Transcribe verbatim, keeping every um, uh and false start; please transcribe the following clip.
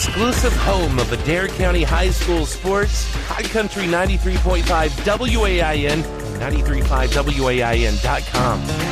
exclusive home of Adair County High School sports, High Country ninety-three point five W A I N, ninety-three point five W A I N dot com.